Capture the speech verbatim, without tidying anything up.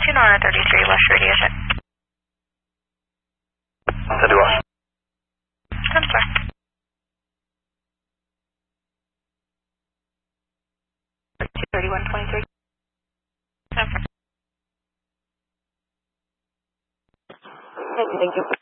two nine thirty-three West Radio Check. Sandy West. I'm sorry. two thirty-one twenty-three. Okay. Thank you.